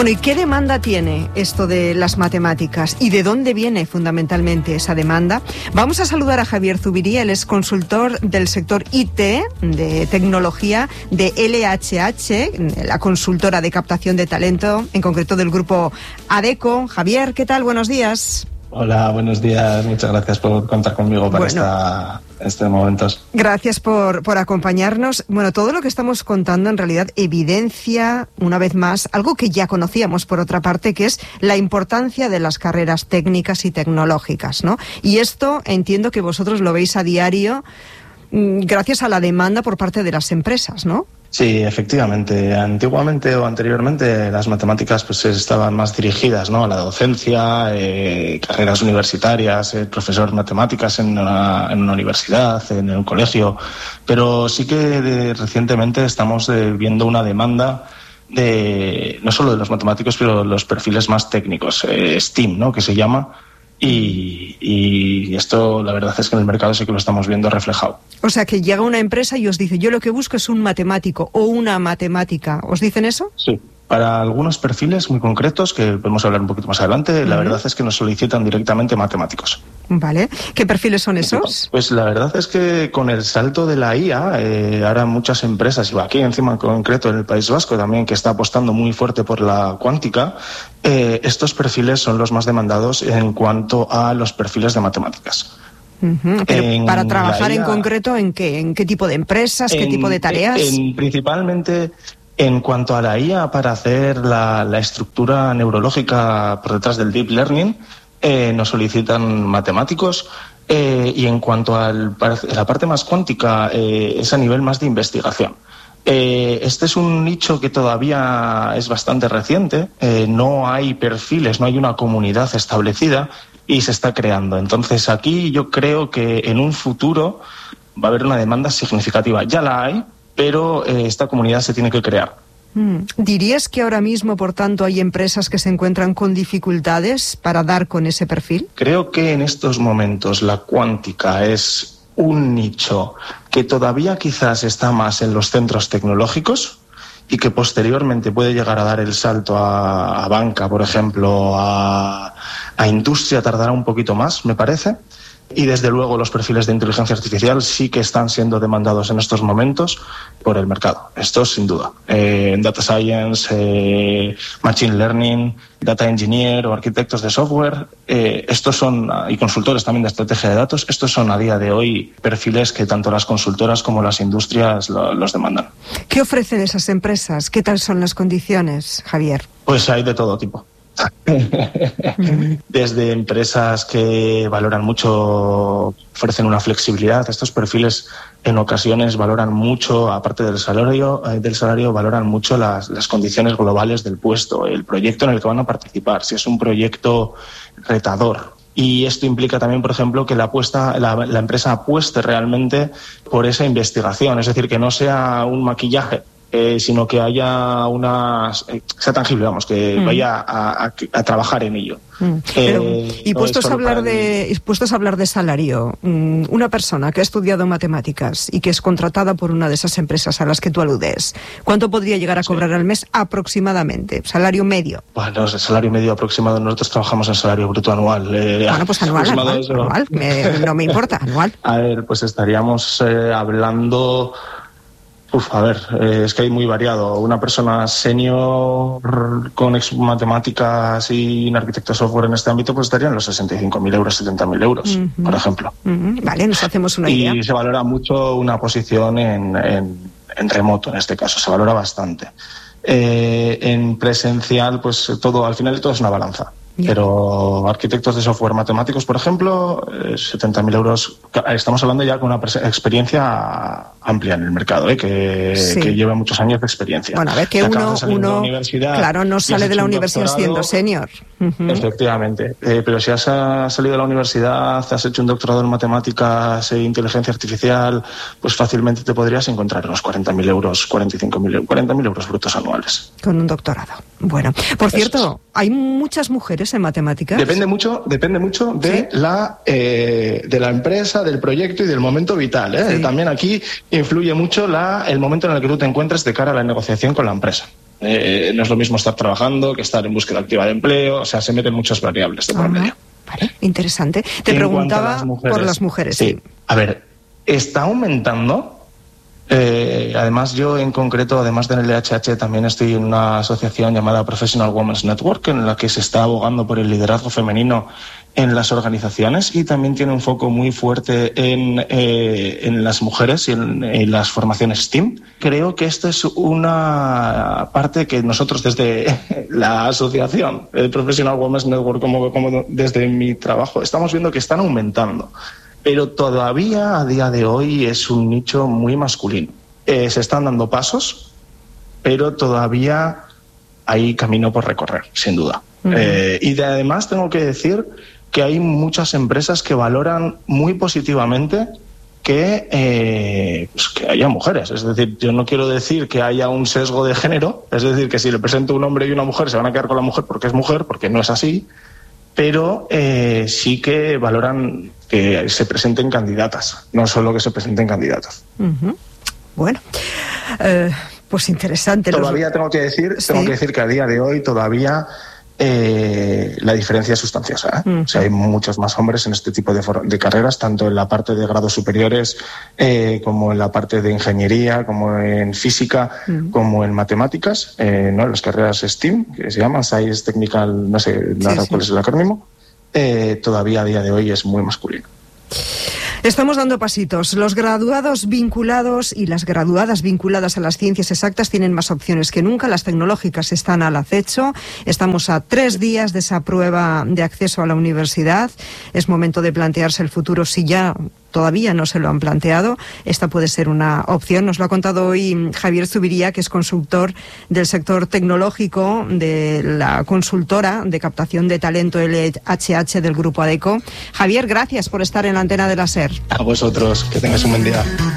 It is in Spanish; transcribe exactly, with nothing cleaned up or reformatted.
Bueno, ¿y qué demanda tiene esto de las matemáticas? ¿Y de dónde viene fundamentalmente esa demanda? Vamos a saludar a Javier Zubiría, él es consultor del sector I T, de tecnología de L H H, la consultora de captación de talento, en concreto del grupo Adecco. Javier, ¿qué tal? Buenos días. Hola, buenos días. Muchas gracias por contar conmigo para bueno, esta, estos momentos. Gracias por, por acompañarnos. Bueno, todo lo que estamos contando en realidad evidencia, una vez más, algo que ya conocíamos por otra parte, que es la importancia de las carreras técnicas y tecnológicas, ¿no? Y esto entiendo que vosotros lo veis a diario gracias a la demanda por parte de las empresas, ¿no? Sí, efectivamente. Antiguamente o anteriormente las matemáticas pues estaban más dirigidas, ¿no?, a la docencia, eh, carreras universitarias, eh, profesor de matemáticas en una, en una universidad, en un colegio. Pero sí que de, recientemente estamos eh, viendo una demanda de no solo de los matemáticos, pero los perfiles más técnicos, eh, STEAM, ¿no?, que se llama. Y, y esto, la verdad es que en el mercado sí que lo estamos viendo reflejado. O sea, que llega una empresa y os dice, yo lo que busco es un matemático o una matemática. ¿Os dicen eso? Sí. Para algunos perfiles muy concretos, que podemos hablar un poquito más adelante, uh-huh. la verdad es que nos solicitan directamente matemáticos. Vale. ¿Qué perfiles son esos? Pues la verdad es que con el salto de la I A, eh, ahora muchas empresas, y aquí encima en concreto en el País Vasco también, que está apostando muy fuerte por la cuántica, eh, estos perfiles son los más demandados en cuanto a los perfiles de matemáticas. Uh-huh. Pero en para trabajar I A, en concreto, ¿en qué? ¿En qué tipo de empresas? ¿Qué en, tipo de tareas? En, principalmente... En cuanto a la I A para hacer la, la estructura neurológica por detrás del Deep Learning, eh, nos solicitan matemáticos. Eh, y en cuanto a la parte más cuántica, eh, es a nivel más de investigación. Eh, este es un nicho que todavía es bastante reciente. Eh, no hay perfiles, no hay una comunidad establecida y se está creando. Entonces aquí yo creo que en un futuro va a haber una demanda significativa. Ya la hay, pero eh, esta comunidad se tiene que crear. ¿Dirías que ahora mismo, por tanto, hay empresas que se encuentran con dificultades para dar con ese perfil? Creo que en estos momentos la cuántica es un nicho que todavía quizás está más en los centros tecnológicos y que posteriormente puede llegar a dar el salto a, a banca, por ejemplo, a, a industria, tardará un poquito más, me parece. Y desde luego los perfiles de inteligencia artificial sí que están siendo demandados en estos momentos por el mercado. Esto sin duda. Eh, Data Science, eh, Machine Learning, Data Engineer o arquitectos de software, eh, estos son, y consultores también de estrategia de datos, estos son a día de hoy perfiles que tanto las consultoras como las industrias lo, los demandan. ¿Qué ofrecen esas empresas? ¿Qué tal son las condiciones, Javier? Pues hay de todo tipo. Desde empresas que valoran mucho, ofrecen una flexibilidad. Estos perfiles en ocasiones valoran mucho, aparte del salario, eh, del salario valoran mucho las, las condiciones globales del puesto, el proyecto en el que van a participar, si es un proyecto retador. Y esto implica también, por ejemplo, que la, apuesta, la, la empresa apueste realmente por esa investigación, es decir, que no sea un maquillaje, Eh, sino que haya una... Eh, sea tangible, vamos, que mm. vaya a, a, a trabajar en ello. Mm. Pero, eh, y puestos, no a hablar de, y puestos a hablar de salario, una persona que ha estudiado matemáticas y que es contratada por una de esas empresas a las que tú aludes, ¿cuánto podría llegar a cobrar sí. al mes aproximadamente? ¿Salario medio? Bueno, el salario medio aproximado, nosotros trabajamos en salario bruto anual. Eh, bueno, pues anual, anual, eso... anual. Me, no me importa, anual. A ver, pues estaríamos eh, hablando... Uf, a ver, eh, es que hay muy variado. Una persona senior con ex matemáticas y un arquitecto de software en este ámbito, pues estarían los sesenta y cinco mil euros, setenta mil euros, uh-huh. por ejemplo. Uh-huh. Vale, nos hacemos una idea. Y se valora mucho una posición en, en, en remoto, en este caso, se valora bastante. Eh, en presencial, pues todo, al final todo es una balanza. Yeah. Pero arquitectos de software matemáticos, por ejemplo, eh, setenta mil euros. Estamos hablando ya con una experiencia amplia en el mercado, ¿eh? que, sí. que lleva muchos años de experiencia. Bueno, a ver, que uno, uno claro, no sale de la universidad siendo senior. Uh-huh. Efectivamente. Eh, pero si has salido de la universidad, has hecho un doctorado en matemáticas e inteligencia artificial, pues fácilmente te podrías encontrar unos cuarenta mil euros, cuarenta y cinco mil, cuarenta mil euros brutos anuales. Con un doctorado. Bueno, por Eso cierto, es. ¿hay muchas mujeres en matemáticas? Depende mucho, depende mucho de ¿Sí? la eh, de la empresa, del proyecto y del momento vital. ¿eh? Sí. También aquí influye mucho la, el momento en el que tú te encuentres de cara a la negociación con la empresa. Eh, no es lo mismo estar trabajando que estar en búsqueda activa de empleo, o sea, se meten muchas variables de por medio. Vale, interesante. Te en preguntaba las mujeres, por las mujeres. Sí. A ver, está aumentando. Eh, además, yo en concreto, además del L H H, también estoy en una asociación llamada Professional Women's Network, en la que se está abogando por el liderazgo femenino en las organizaciones, y también tiene un foco muy fuerte en, eh, en las mujeres y en, en las formaciones S T E A M. Creo que esta es una parte que nosotros desde la asociación el Professional Women's Network, como, como desde mi trabajo, estamos viendo que están aumentando. Pero todavía a día de hoy es un nicho muy masculino. Eh, se están dando pasos, pero todavía hay camino por recorrer, sin duda. Uh-huh. Eh, y de, además tengo que decir que hay muchas empresas que valoran muy positivamente que, eh, pues que haya mujeres. Es decir, yo no quiero decir que haya un sesgo de género, es decir, que si le presento un hombre y una mujer se van a quedar con la mujer porque es mujer, porque no es así, pero eh, sí que valoran que se presenten candidatas, no solo que se presenten candidatos. Uh-huh. Bueno, eh, pues interesante. Todavía los... tengo que decir, ¿Sí? tengo que decir que a día de hoy todavía eh, la diferencia es sustanciosa. ¿eh? Uh-huh. O sea, hay muchos más hombres en este tipo de, for- de carreras, tanto en la parte de grados superiores eh, como en la parte de ingeniería, como en física, uh-huh. como en matemáticas, eh, ¿no? Las carreras S T E A M, que se llaman Science Technical, no sé sí, cuál sí. es el acrónimo. Eh, todavía a día de hoy es muy masculino. Estamos dando pasitos. Los graduados vinculados y las graduadas vinculadas a las ciencias exactas tienen más opciones que nunca. Las tecnológicas están al acecho. Estamos a tres días de esa prueba de acceso a la universidad. Es momento de plantearse el futuro si ya todavía no se lo han planteado. Esta puede ser una opción. Nos lo ha contado hoy Javier Zubiría, que es consultor del sector tecnológico de la consultora de captación de talento L H H del Grupo Adecco. Javier, gracias por estar en la antena de la SER. A vosotros, que tengáis un buen día.